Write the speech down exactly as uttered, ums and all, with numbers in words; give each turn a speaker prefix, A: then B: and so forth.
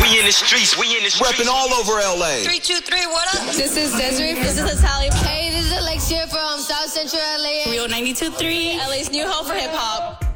A: We in the streets, we in the streets.
B: Repping all over L A.
C: Three, two, three, what up?
D: This is Desiree. This is Natalia. Hey, this is Alexia from South Central L A.
E: Real ninety-two point three,
D: L A's new home for hip hop.